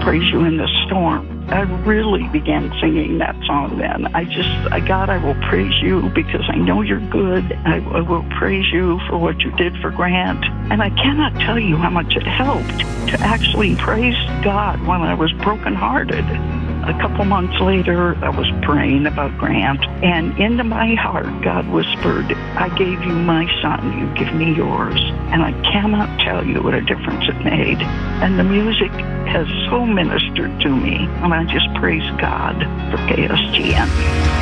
praise you in the storm. I really began singing that song then. God, I will praise you because I know you're good. I will praise you for what you did for Grant. And I cannot tell you how much it helped to actually praise God when I was brokenhearted. A couple months later, I was praying about Grant, and into my heart, God whispered, I gave you my son, you give me yours. And I cannot tell you what a difference it made. And the music has so ministered to me, and I just praise God for KSGN.